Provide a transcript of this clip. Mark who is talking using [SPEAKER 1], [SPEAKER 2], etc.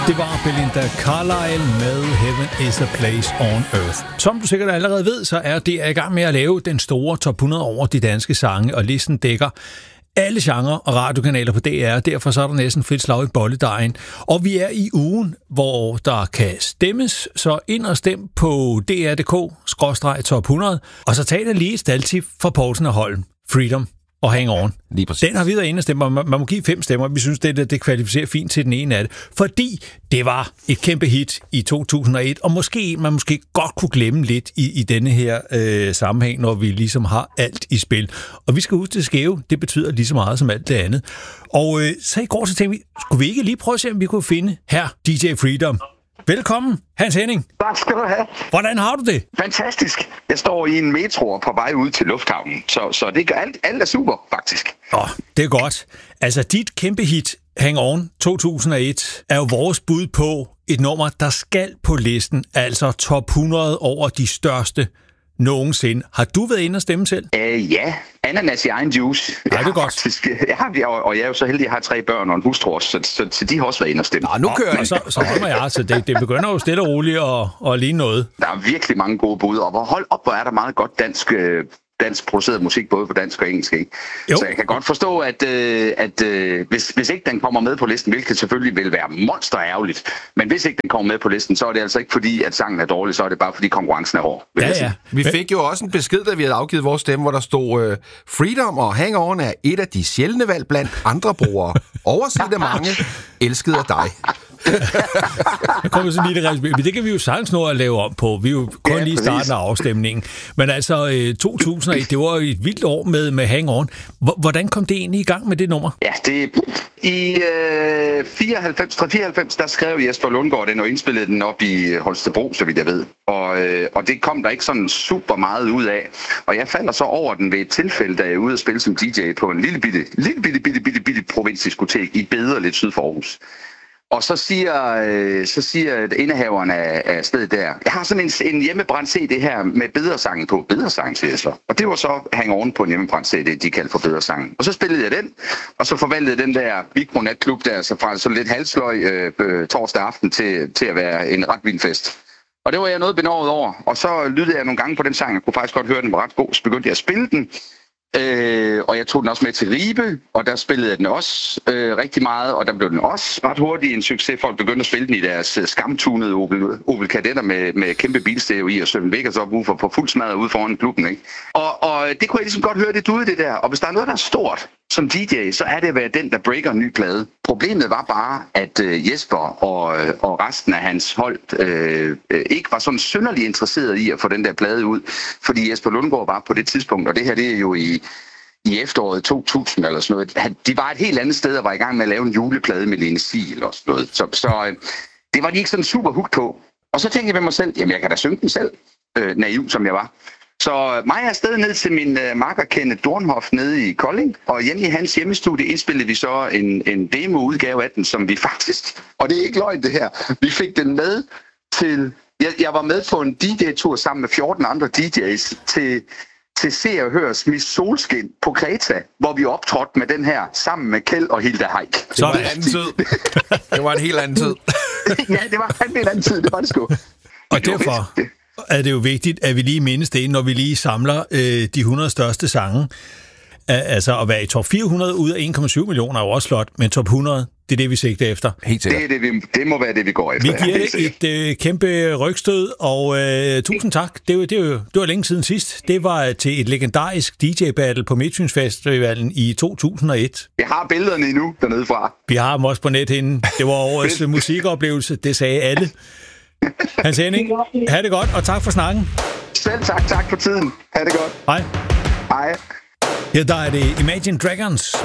[SPEAKER 1] Det var Belinda Carlisle med Heaven is a Place on Earth. Som du sikkert allerede ved, så er DR i gang med at lave den store top 100 over de danske sange, og listen dækker alle genrer og radiokanaler på DR. Derfor så er der næsten frit slag i bolledejen. Og vi er i ugen, hvor der kan stemmes, så ind og stem på dr.dk/top 100, og så tag det lige et staldtip fra Poulsen og Holm. Freedom og Hang On.
[SPEAKER 2] Lige præcis.
[SPEAKER 1] Den har vi været inde og stemme. Man må give 5 stemmer. Vi synes, det kvalificerer fint til den ene af det. Fordi det var et kæmpe hit i 2001, og man måske godt kunne glemme lidt i denne her sammenhæng, når vi ligesom har alt i spil. Og vi skal huske det skæve. Det betyder lige så meget som alt det andet. Og så i går så tænkte vi, skulle vi ikke lige prøve at se, om vi kunne finde her DJ Freedom? Velkommen, Hans Henning.
[SPEAKER 3] Tak skal du have.
[SPEAKER 1] Hvordan har du det?
[SPEAKER 3] Fantastisk. Jeg står i en metro på vej ud til lufthavnen, så det gør alt er super, faktisk.
[SPEAKER 1] Det er godt. Altså, dit kæmpe hit, Hang On 2001, er jo vores bud på et nummer, der skal på listen, altså top 100 over de største nogensinde. Har du været inde og stemme selv?
[SPEAKER 3] Ja, ananas i egen juice.
[SPEAKER 1] Nej, det er godt.
[SPEAKER 3] Faktisk, og jeg er jo så heldig, at jeg har 3 børn og en hustru, så de har også været inde og stemme.
[SPEAKER 2] Nå, nu kører jeg.
[SPEAKER 1] Så kommer jeg, så det begynder jo stille og roligt at ligne noget.
[SPEAKER 3] Der er virkelig mange gode bud, og hold op, hvor er der meget godt dansk produceret musik, både på dansk og engelsk, ikke? Så jeg kan godt forstå, at hvis ikke den kommer med på listen, hvilket selvfølgelig vil være monsterærgerligt, men hvis ikke den kommer med på listen, så er det altså ikke fordi, at sangen er dårlig, så er det bare fordi konkurrencen er hård.
[SPEAKER 1] Ja.
[SPEAKER 2] Vi fik jo også en besked, da vi havde afgivet vores stemme, hvor der stod, Freedom og Hang On er et af de sjældne valg blandt andre brugere. Overset af mange, elsket af dig.
[SPEAKER 1] Der kommer så lige det kan vi jo sagtens nå at lave om på. Vi er jo kun lige i starten af afstemningen. Men altså, 2001, det var jo et vildt år med Hang On. Hvordan kom det egentlig i gang med det nummer?
[SPEAKER 3] Ja, i 94, der skrev Jesper Lundgaard den og indspillede den op i Holstebro, så vidt jeg ved. Og det kom der ikke sådan super meget ud af. Og jeg falder så over den ved et tilfælde, da jeg er ude at spille som DJ på en lille bitte provinsdiskotek i Beder, lidt syd for Aarhus. Og så siger indehaveren af stedet der, jeg har sådan en hjemmebrændt CD her med Bedersangen på. Bedersang, siger jeg så. Og det var så Hang On på en hjemmebrændt CD, de kaldte for Bedersangen. Og så spillede jeg den, og så forvandlede den der Mikro Natklub der, så fra sådan lidt halvsløj torsdag aften til at være en ret vild fest. Og det var jeg noget benovet over. Og så lyttede jeg nogle gange på den sang, jeg kunne faktisk godt høre, den var ret god, så begyndte jeg at spille den. Og jeg tog den også med til Ribe, og der spillede jeg den også rigtig meget, og der blev den også ret hurtigt en succes. Folk begyndte at spille den i deres skamtunede Opel Kadetter med kæmpe bilstæve i, og Søren Vegas opwoofer på fuld smadret ude foran klubben, ikke? Og det kunne jeg ligesom godt høre, det duede det der. Og hvis der er noget, der er stort som DJ, så er det at være den, der breaker en ny plade. Problemet var bare, at Jesper og resten af hans hold ikke var sådan synderligt interesseret i at få den der plade ud, fordi Jesper Lundgaard var på det tidspunkt, og det her det er jo i efteråret 2000 eller sådan noget. De var et helt andet sted og var i gang med at lave en juleplade med Lene Siel eller sådan noget. Så det var de ikke sådan super hooked på. Og så tænkte jeg ved mig selv, jamen jeg kan da synge den selv, naiv som jeg var. Så mig er afsted ned til min makker Kenneth Dornhoff nede i Kolding, og hjemme i hans hjemmestudie indspillede vi så en demo-udgave af den, som vi faktisk, og det er ikke løgn det her, vi fik den med til, jeg var med på en DJ-tur sammen med 14 andre DJ's til Se og Hør Smith Solskin på Kreta, hvor vi optrådte med den her sammen med Kjeld og Hilda Haik.
[SPEAKER 2] Så var det anden tid. Det var en helt anden tid.
[SPEAKER 3] Ja, det var en helt anden tid, det var det sgu.
[SPEAKER 1] Og derfor er det jo vigtigt, at vi lige mindes det, når vi lige samler de 100 største sange. Altså at være i top 400 ud af 1,7 millioner er jo også flot, men top 100, det er det, vi sigter efter.
[SPEAKER 2] Helt sikkert.
[SPEAKER 3] Det må være det, vi går efter.
[SPEAKER 1] Vi giver et kæmpe rygstød, og tusind tak. Det var længe siden sidst. Det var til et legendarisk DJ-battle på Midtfyns Festivalen i 2001.
[SPEAKER 3] Jeg har billederne endnu dernede fra.
[SPEAKER 1] Vi har dem også på net henne. Det var årets musikoplevelse, det sagde alle. Hans Henning, ha' det godt, og tak for snakken.
[SPEAKER 3] Selv tak for tiden. Ha' det godt.
[SPEAKER 1] Hej.
[SPEAKER 3] Hej.
[SPEAKER 1] Ja, der er det Imagine Dragons.